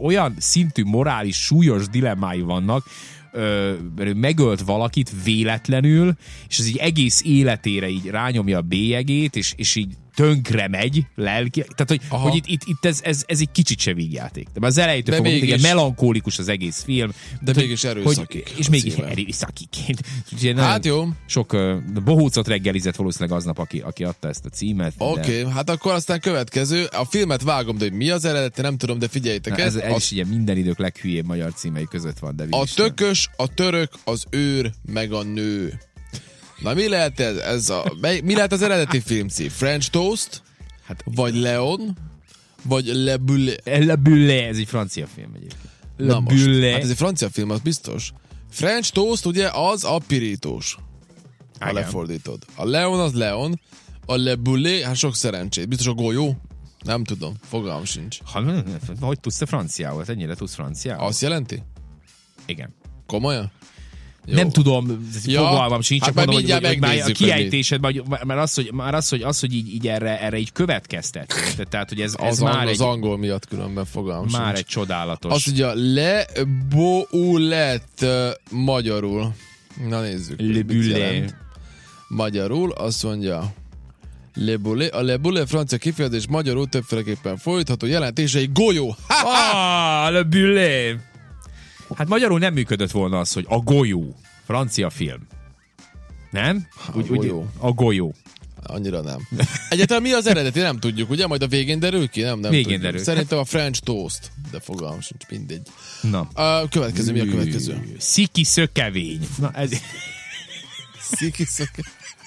olyan szintű morális súlyos dilemmái vannak, megölt valakit véletlenül, és az így egész életére így rányomja a bélyegét, és így tönkre megy lelki. Tehát, hogy itt ez egy kicsit se vígjáték. De az elejétől fogom, igen, melankólikus az egész film. De mégis erőszakik. És mégis erőszakik. Hát jó. Sok bohócot reggelizett valószínűleg aznap, aki adta ezt a címet. Oké, hát akkor aztán következő. A filmet vágom, de hogy mi az eredeti, nem tudom, de figyeljétek ezt. Ez is ilyen minden idők leghülyébb magyar címei között van. De a tökös, a török, az őr, meg a nő. Na mi lehet mi lehet az eredeti filmcím? French Toast? Hát, vagy Leon? Vagy Le Bullet? Le Bullet, ez egy francia film egyébként. Na most, hát ez egy francia film, az biztos. French Toast ugye az a pirítós. Ha lefordítod. A Leon az Leon, a Le Bullet, hát sok szerencsét. Biztos a golyó? Nem tudom, fogalmam sincs. Hogy tudsz te franciául? Ennyire tudsz franciául? Azt jelenti? Igen. Komolyan? Jó. Nem tudom, fogalmam sincs, hát csak mondom, hogy már a kiejtésed, már az, hogy így erre így következtettél. Tehát, hogy ez már az angol miatt különben fogalmam már sincs. Egy csodálatos. Azt ugye Le Bullet magyarul. Na nézzük. Le Bullet. Magyarul azt mondja Le Bullet. A Le Bullet francia kifejezés magyarul többféleképpen fordítható jelentései golyó. Le Bullet. Hát magyarul nem működött volna az, hogy a golyó. Francia film. Nem? A golyó. Annyira nem. Egyáltalán mi az eredeti? Nem tudjuk, ugye? Majd a végén derül ki? Nem végén derül. Szerintem a French Toast. De fogalmam sincs, mindegy. Na. A következő, mi a következő? Sziki szökevény. Na ez... Sziki szökevény.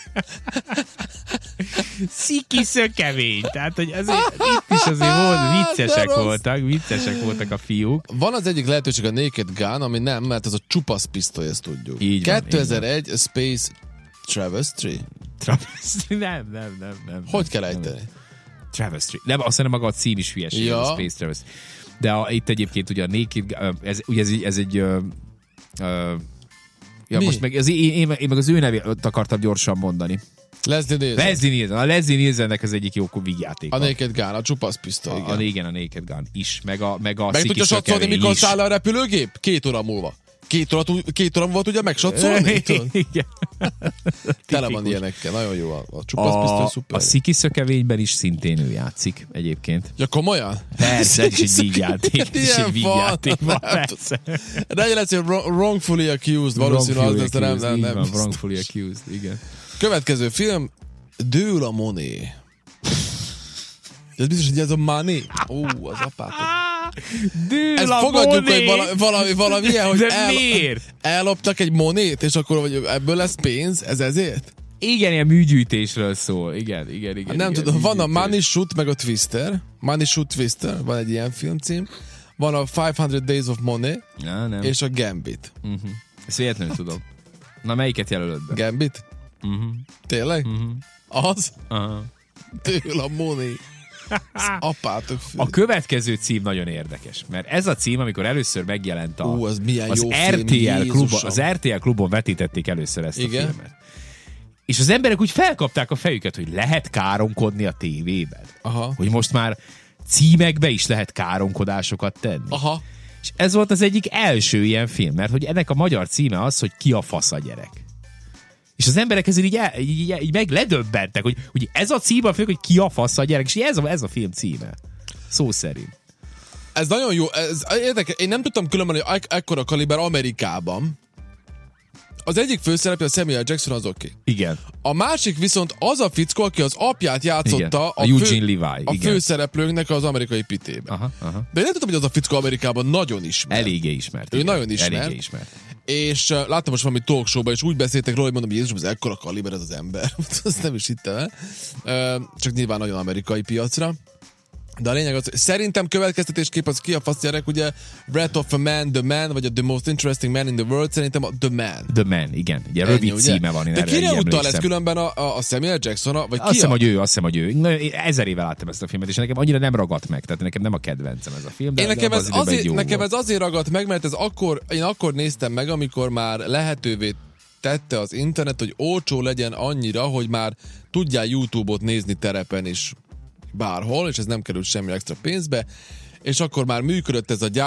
Sziki szökevény. Tehát, hogy azért, itt is azért volt, viccesek voltak a fiúk. Van az egyik lehetőség a Naked Gun, ami nem, mert ez a csupasz pisztoly, ezt tudjuk. Így 2001 van. Space Travesty? Nem. Hogy kell ejteni? Travesty. Nem, azt hiszem maga a cím is hülyeség, ja. A Space Travesty. De itt egyébként ugye a Naked ez egy... most meg én meg az ő nevét akartam gyorsan mondani. Leslie Nielsen. A Leslie Nielsennek az egyik jó vígjáték. A Naked Gun, a csupasz pisztoly. Igen, a Naked Gun is. Meg a meg tudja satszolni, mikor száll a repülőgép? 2 óra múlva. 2 óra múlva tudja megsatszolni? Igen. Tele van ilyenekkel. Nagyon jó a csupasz pisztoly, szuper. A Sziki szökevényben is szintén ő játszik egyébként. Ja, komolyan? Persze, ez is egy vígjáték. Persze. De lesz, hogy wrongfully accused. Valószínű az, de nem. Wrongfully accused, igen. Következő film, Dől a Moné. Ez biztos, hogy ez a Money. Az apátok. Ezt fogadjuk, hogy valami ilyen, hogy elloptak egy monét, és akkor ebből lesz pénz, ez ezért? Igen, ilyen műgyűjtésről szól. Igen. Nem tudom, van a Money Shoot, meg a Twister. Money Shoot Twister, van egy ilyen filmcím. Van a 500 Days of Money, és a Gambit. Ezt véletlenül tudom. Na, melyiket jelölöd be? Gambit? Tényleg? Az? Től a Money. Apátok fő. A következő cím nagyon érdekes, mert ez a cím, amikor először megjelent az az RTL klubon vetítették először ezt a filmet. És az emberek úgy felkapták a fejüket, hogy lehet káromkodni a tévében. Aha. Hogy most már címekbe is lehet káromkodásokat tenni. Aha. És ez volt az egyik első ilyen film, mert hogy ennek a magyar címe az, hogy Ki a fasz a gyerek. És az emberek ezért így meg ledöbbentek, hogy ez a címe a film, hogy Ki a fasz a gyerek, és ez a film címe. Szó szerint. Ez nagyon jó, ez érdekes. Én nem tudtam különben, hogy ekkora kaliber Amerikában. Az egyik főszereplő, a Samuel Jackson, az oké. Igen. A másik viszont az a fickó, aki az apját játszotta a Eugene Levy, a főszereplőnknek az amerikai pitében. Aha. De én nem tudtam, hogy az a fickó Amerikában nagyon ismert. Eléggé ismert. Ő nagyon ismert. És láttam most valami talk showban, és úgy beszéltek róla, hogy mondom, hogy Jézusom, ez ekkora kaliber ez az ember. Azt nem is hittem el. Csak nyilván nagyon amerikai piacra. De a lényeg az, szerintem következtetésképp az Ki a fasz gyerek, ugye Breath of a Man, The Man, vagy a The Most Interesting Man in the World, szerintem a The Man. The Man, igen. Ugye rövid címe van. De kire utal ez különben a Samuel Jackson-a? Vagy azt hiszem, hogy ő. 1000 éve láttam ezt a filmet, és nekem annyira nem ragadt meg, tehát nekem nem a kedvencem ez a film, de nekem ez azért ragadt meg, mert én akkor néztem meg, amikor már lehetővé tette az internet, hogy olcsó legyen annyira, hogy már tudjál YouTube-ot nézni terepen is bárhol, és ez nem került semmi extra pénzbe, és akkor már működött ez a